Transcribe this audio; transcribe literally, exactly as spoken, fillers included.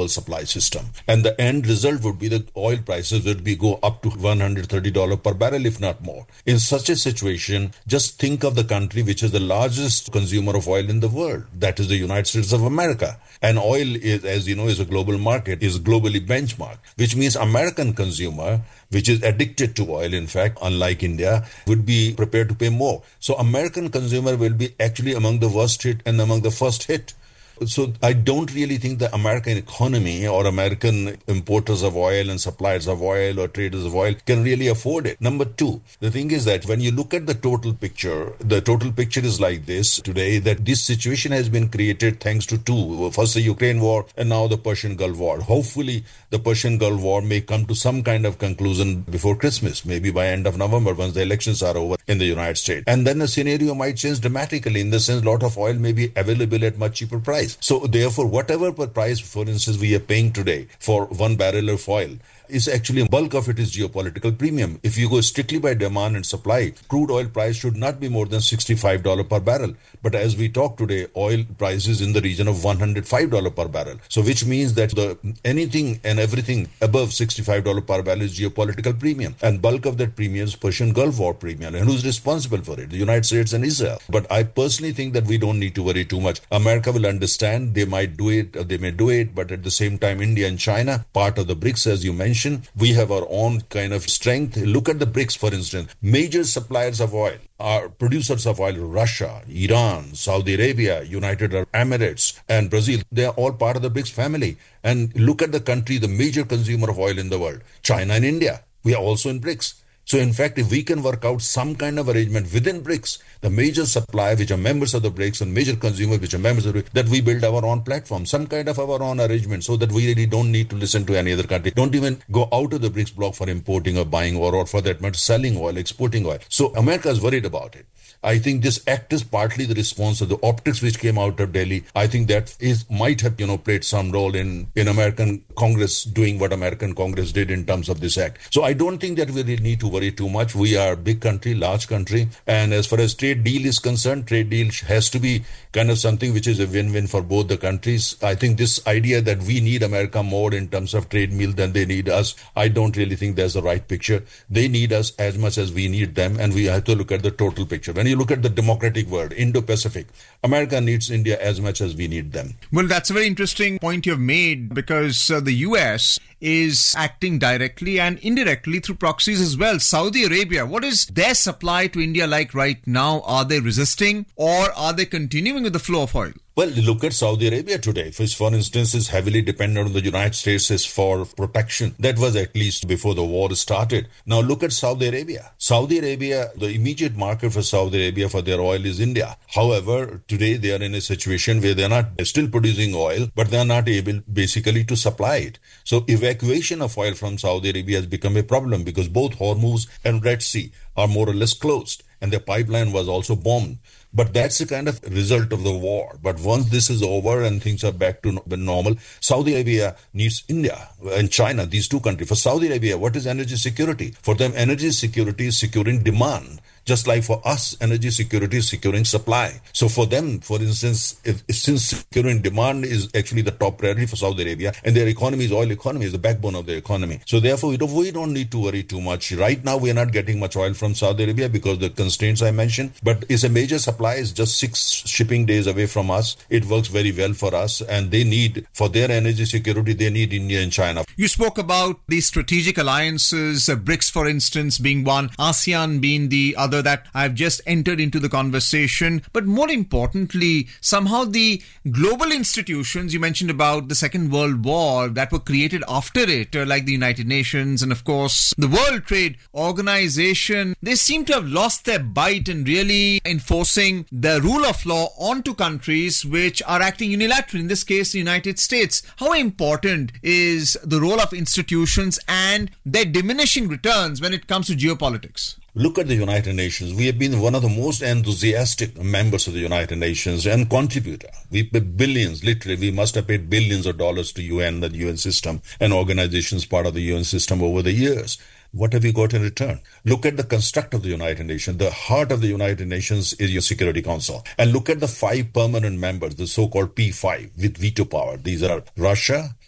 world supply system. And the end result would be the oil prices would be go up to one hundred thirty dollars per barrel, if not more. In such a situation, just think of the country which is the largest consumer of oil in the world. That is the United States of America. And oil is, as you know, is a global market, is globally benchmarked, which means American consumer, which is addicted to oil, in fact, unlike India, would be prepared to pay more. So American consumer will be actually among the worst hit and among the first hit. So I don't really think the American economy or American importers of oil and suppliers of oil or traders of oil can really afford it. Number two, the thing is that when you look at the total picture, the total picture is like this today, that this situation has been created thanks to two. First the Ukraine war and now the Persian Gulf War. Hopefully the Persian Gulf War may come to some kind of conclusion before Christmas, maybe by end of November once the elections are over in the United States. And then the scenario might change dramatically in the sense a lot of oil may be available at much cheaper price. So therefore, whatever price, for instance, we are paying today for one barrel of oil, is actually, bulk of it is geopolitical premium. If you go strictly by demand and supply, crude oil price should not be more than sixty-five dollars per barrel. But as we talk today, oil prices in the region of one hundred five dollars per barrel. So which means that the anything and everything above sixty-five dollars per barrel is geopolitical premium. And bulk of that premium is Persian Gulf War premium. And who's responsible for it? The United States and Israel. But I personally think that we don't need to worry too much. America will understand. They might do it, or they may do it. But at the same time, India and China, part of the BRICS, as you mentioned, we have our own kind of strength. Look at the BRICS, for instance. Major suppliers of oil are producers of oil: Russia, Iran, Saudi Arabia, United Arab Emirates, and Brazil. They are all part of the BRICS family. And look at the country, the major consumer of oil in the world, China and India. We are also in BRICS. So in fact, if we can work out some kind of arrangement within BRICS, the major supplier which are members of the BRICS and major consumers which are members of the BRICS, that we build our own platform, some kind of our own arrangement, so that we really don't need to listen to any other country. Don't even go out of the BRICS bloc for importing or buying or, or for that matter, selling oil, exporting oil. So America is worried about it. I think this act is partly the response of the optics which came out of Delhi. I think that is might have, you know, played some role in, in American Congress doing what American Congress did in terms of this act. So I don't think that we really need to worry too much. We are a big country, large country. And as far as trade deal is concerned, trade deal has to be kind of something which is a win-win for both the countries. I think this idea that we need America more in terms of trade deal than they need us, I don't really think that's the right picture. They need us as much as we need them, and we have to look at the total picture. When you look at the democratic world, Indo-Pacific, America needs India as much as we need them. Well, that's a very interesting point you've made, because uh, the U S is acting directly and indirectly through proxies as well. Saudi Arabia, what is their supply to India like right now? Are they resisting, or are they continuing with the flow of oil? Well, look at Saudi Arabia today, which, for instance, is heavily dependent on the United States for protection. That was at least before the war started. Now look at Saudi Arabia. Saudi Arabia, the immediate market for Saudi Arabia for their oil is India. However, today they are in a situation where they are not still producing oil, but they are not able basically to supply it. So evacuation of oil from Saudi Arabia has become a problem, because both Hormuz and Red Sea are more or less closed, and their pipeline was also bombed. But that's the kind of result of the war. But once this is over and things are back to normal, Saudi Arabia needs India and China, these two countries. For Saudi Arabia, what is energy security? For them, energy security is securing demand. Just like for us, energy security is securing supply. So for them, for instance, if, since securing demand is actually the top priority for Saudi Arabia, and their economy is oil economy, is the backbone of their economy. So therefore, we don't, we don't need to worry too much. Right now, we are not getting much oil from Saudi Arabia because of the constraints I mentioned. But it's a major supply, is just six shipping days away from us. It works very well for us, and they need, for their energy security, they need India and China. You spoke about the strategic alliances, uh, BRICS, for instance, being one, ASEAN being the other that I've just entered into the conversation. But more importantly, somehow the global institutions, you mentioned about the Second World War that were created after it, uh, like the United Nations and of course the World Trade Organization, they seem to have lost their bite in really enforcing the rule of law onto countries which are acting unilaterally, in this case the United States. How important is the role of institutions and their diminishing returns when it comes to geopolitics? Look at the United Nations. We have been one of the most enthusiastic members of the United Nations and contributor. We pay billions, literally, we must have paid billions of dollars to U N, the U N system, and organizations part of the U N system over the years. What have we got in return? Look at the construct of the United Nations. The heart of the United Nations is your Security Council. And look at the five permanent members, the so-called P five, with veto power. These are Russia,